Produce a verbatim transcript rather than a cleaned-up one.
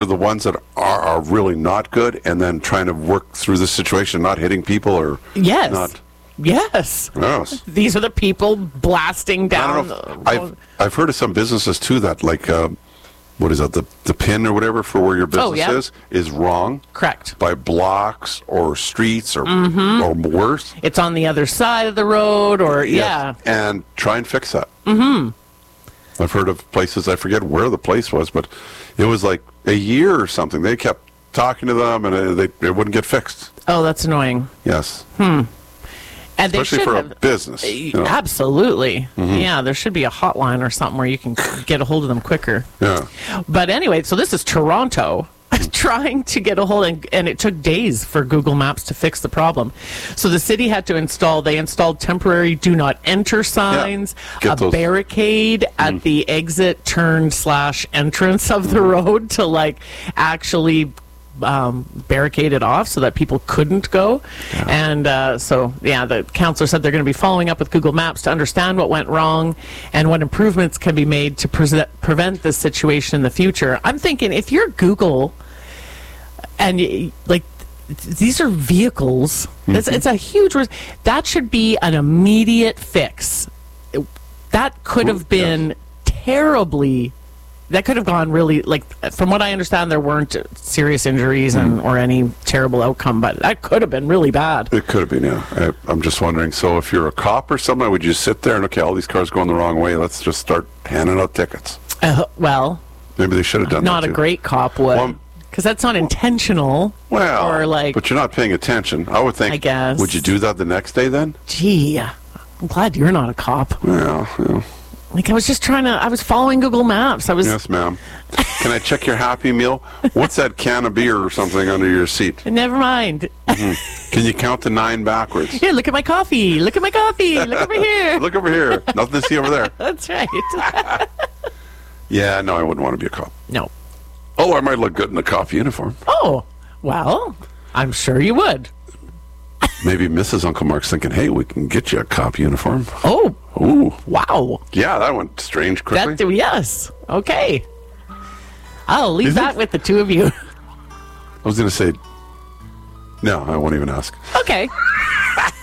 the ones that are, are really not good, and then trying to work through the situation, not hitting people or yes. not. Yes. Yes. These are the people blasting down. I don't know. If, I've I've heard of some businesses too that like uh, what is that the the pin or whatever for where your business Oh, yeah. is is wrong. Correct. By blocks or streets or Mm-hmm. or worse. It's on the other side of the road, or yeah. Yes. And try and fix that. Mm-hmm. I've heard of places, I forget where the place was, but it was like a year or something. They kept talking to them, and it, they, it wouldn't get fixed. Oh, that's annoying. Yes. And Especially they should for have, a business. You know. Absolutely. Yeah, there should be a hotline or something where you can get a hold of them quicker. Yeah. But anyway, so this is Toronto trying to get a hold, and, and it took days for Google Maps to fix the problem. So the city had to install, they installed temporary do not enter signs, Get a those- barricade at the exit turn slash entrance of the road to like actually um, barricade it off so that people couldn't go. And uh, so, yeah, the councillor said they're going to be following up with Google Maps to understand what went wrong and what improvements can be made to pre- prevent this situation in the future. I'm thinking if you're Google and y- like th- these are vehicles, it's, it's a huge risk. That should be an immediate fix. It- that could have been terribly. That could have gone really, like, from what I understand, there weren't serious injuries and or any terrible outcome, but that could have been really bad. It could have been, yeah. I, I'm just wondering, so if you're a cop or something, would you sit there and, okay, all these cars going the wrong way, let's just start handing out tickets? Uh, well, Maybe they should have done not that a too. great cop would, Well, because that's not intentional. Well, or like, but you're not paying attention. I would think, I guess. would you do that the next day then? gee, I'm glad you're not a cop. Well, yeah. Like, I was just trying to, I was following Google Maps. I was, Yes, ma'am. Can I check your Happy Meal? What's that can of beer or something under your seat? never mind. Can you count to nine backwards? Here, look at my coffee. Look at my coffee. Look over here. Look over here. Nothing to see over there. That's right. Yeah, no, I wouldn't want to be a cop. No. Oh, I might look good in a cop uniform. Oh, well, I'm sure you would. Maybe Missus Uncle Mark's thinking, hey, we can get you a cop uniform. Oh, Ooh. wow. Yeah, that went strange quickly. That, yes. Okay. I'll leave Is that it? with the two of you. I was going to say, no, I won't even ask. Okay.